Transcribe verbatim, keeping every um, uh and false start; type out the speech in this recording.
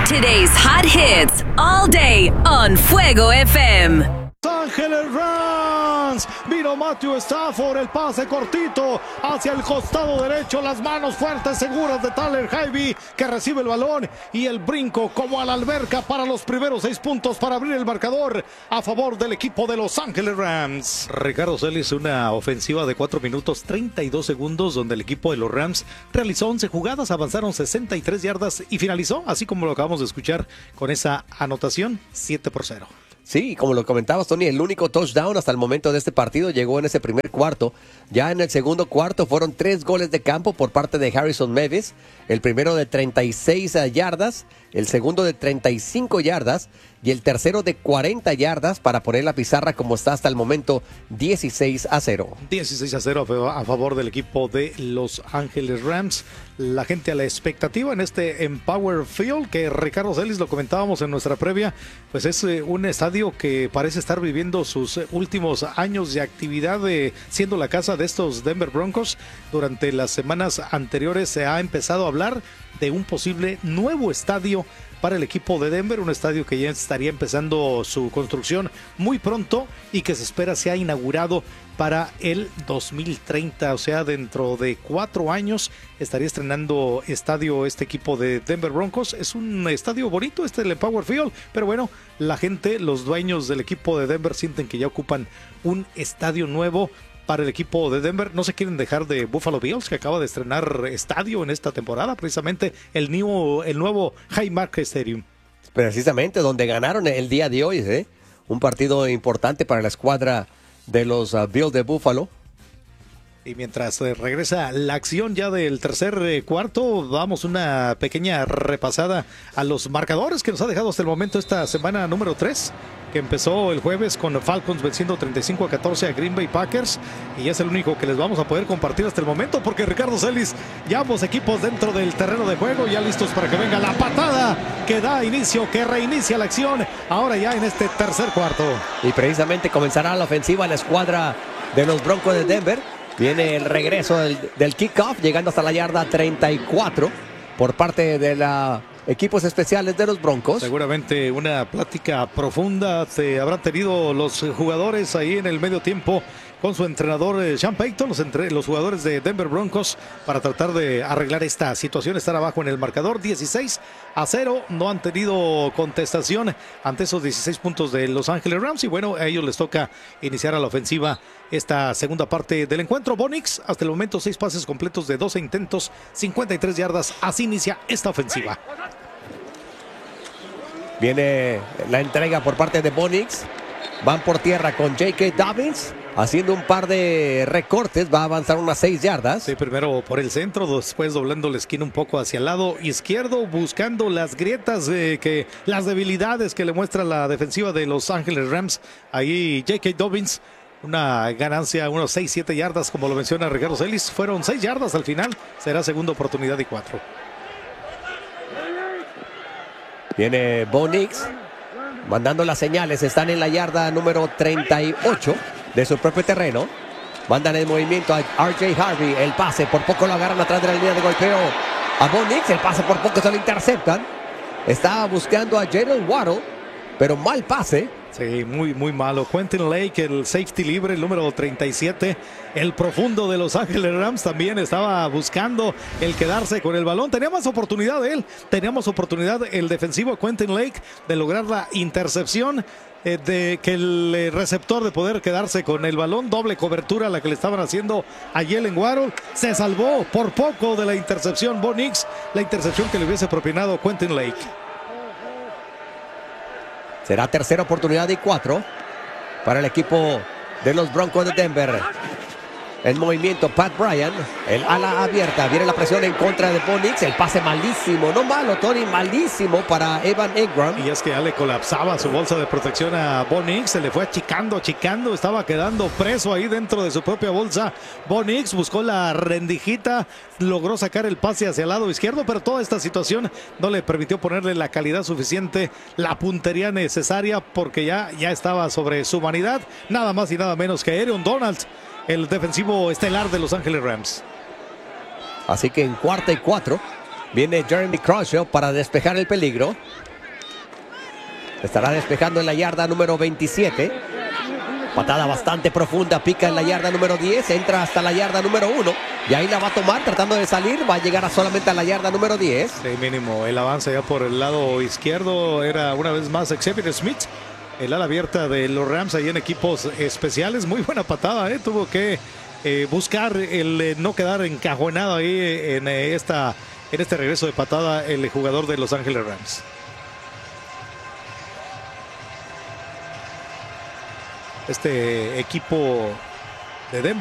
Today's hot hits all day on Fuego F M. Los Ángeles Rams, vino Matthew Stafford, el pase cortito hacia el costado derecho, las manos fuertes, seguras de Tyler Higbee, que recibe el balón, y el brinco como a la alberca para los primeros seis puntos para abrir el marcador a favor del equipo de Los Ángeles Rams. Ricardo Celis, una ofensiva de cuatro minutos treinta y dos segundos, donde el equipo de los Rams realizó once jugadas, avanzaron sesenta y tres yardas y finalizó, así como lo acabamos de escuchar, con esa anotación, siete por cero. Sí, como lo comentabas, Tony, el único touchdown hasta el momento de este partido llegó en ese primer cuarto. Ya en el segundo cuarto fueron tres goles de campo por parte de Harrison Mevis. El primero de treinta y seis yardas, el segundo de treinta y cinco yardas y el tercero de cuarenta yardas para poner la pizarra como está hasta el momento, dieciséis a cero. dieciséis a cero a favor del equipo de Los Ángeles Rams. La gente a la expectativa en este Empower Field, que Ricardo Celis lo comentábamos en nuestra previa, pues es un estadio que parece estar viviendo sus últimos años de actividad, de, siendo la casa de estos Denver Broncos. Durante las semanas anteriores se ha empezado a hablar de un posible nuevo estadio para el equipo de Denver, un estadio que ya estaría empezando su construcción muy pronto y que se espera sea inaugurado para el dos mil treinta, o sea, dentro de cuatro años estaría estrenando estadio este equipo de Denver Broncos. Es un estadio bonito este, el Empower Field, pero bueno, la gente, los dueños del equipo de Denver sienten que ya ocupan un estadio nuevo para el equipo de Denver. No se quieren dejar de Buffalo Bills, que acaba de estrenar estadio en esta temporada, precisamente el, new, el nuevo Highmark Stadium. Precisamente donde ganaron el día de hoy, ¿eh? Un partido importante para la escuadra de los uh, Bills de Buffalo. Y mientras eh, regresa la acción ya del tercer eh, cuarto, damos una pequeña repasada a los marcadores que nos ha dejado hasta el momento esta semana número tres, que empezó el jueves con Falcons venciendo treinta y cinco a catorce a Green Bay Packers, y es el único que les vamos a poder compartir hasta el momento, porque Ricardo Celis, ya ambos equipos dentro del terreno de juego, ya listos para que venga la patada que da inicio, que reinicia la acción, ahora ya en este tercer cuarto. Y precisamente comenzará la ofensiva la escuadra de los Broncos de Denver. Viene el regreso del, del kickoff, llegando hasta la yarda treinta y cuatro por parte de los equipos especiales de los Broncos. Seguramente una plática profunda se habrán tenido los jugadores ahí en el medio tiempo con su entrenador Sean Payton, los, entre, los jugadores de Denver Broncos, para tratar de arreglar esta situación, estar abajo en el marcador dieciséis a cero. No han tenido contestación ante esos dieciséis puntos de Los Ángeles Rams, y bueno, a ellos les toca iniciar a la ofensiva esta segunda parte del encuentro. Bo Nix, hasta el momento seis pases completos de doce intentos, cincuenta y tres yardas. Así inicia esta ofensiva. Viene la entrega por parte de Bo Nix. Van por tierra con J K. Dobbins, haciendo un par de recortes. Va a avanzar unas seis yardas. Sí, primero por el centro, después doblando la esquina un poco hacia el lado izquierdo, buscando las grietas, eh, que, las debilidades que le muestra la defensiva de Los Ángeles Rams. Ahí J K. Dobbins, una ganancia, unos seis, siete yardas, como lo menciona Ricardo Celis. Fueron seis yardas al final, será segunda oportunidad y cuatro. Viene Bo Nix mandando las señales. Están en la yarda número treinta y ocho de su propio terreno. Mandan el movimiento a R J Harvey. El pase por poco lo agarran atrás de la línea de golpeo a Bo Nix. El pase por poco se lo interceptan. Estaba buscando a Jalen Waddle, pero mal pase. Sí, muy, muy malo. Quentin Lake, el safety libre, el número treinta y siete, el profundo de Los Ángeles Rams, también estaba buscando el quedarse con el balón. Tenía más oportunidad él, teníamos oportunidad el defensivo Quentin Lake de lograr la intercepción, eh, de que el eh, receptor de poder quedarse con el balón. Doble cobertura la que le estaban haciendo a Jalen Waddle. Se salvó por poco de la intercepción Bo Nix, la intercepción que le hubiese propinado Quentin Lake. Será tercera oportunidad y cuatro para el equipo de los Broncos de Denver. El movimiento, Pat Bryant, el ala abierta, viene la presión en contra de Bo Nix, el pase malísimo, no malo, Tony, malísimo para Evan Engram. Y es que ya le colapsaba su bolsa de protección a Bo Nix, se le fue achicando, achicando, estaba quedando preso ahí dentro de su propia bolsa. Bo Nix buscó la rendijita, logró sacar el pase hacia el lado izquierdo, pero toda esta situación no le permitió ponerle la calidad suficiente, la puntería necesaria, porque ya, ya estaba sobre su humanidad, nada más y nada menos que Aaron Donald, el defensivo estelar de Los Ángeles Rams. Así que en cuarta y cuatro Viene Jeremy Crawford para despejar el peligro. Estará despejando en la yarda número veintisiete. Patada bastante profunda, pica en la yarda número diez, entra hasta la yarda número uno. Y ahí la va a tomar tratando de salir, va a llegar a solamente a la yarda número diez. Sí, mínimo, el avance ya por el lado izquierdo era una vez más Xavier Smith, el ala abierta de los Rams ahí en equipos especiales. Muy buena patada, ¿eh? Tuvo que eh, buscar el eh, no quedar encajonado ahí en, eh, esta, en este regreso de patada el jugador de Los Ángeles Rams. Este equipo de Denver